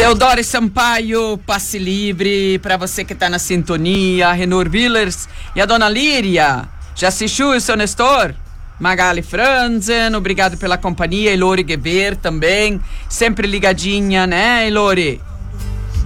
Teodoro Sampaio, passe livre para você que tá na sintonia. Renor Villers e a dona Líria. Já assistiu o seu Nestor? Magali Franzen, obrigado pela companhia. Elore Geber também, sempre ligadinha, né, Elore?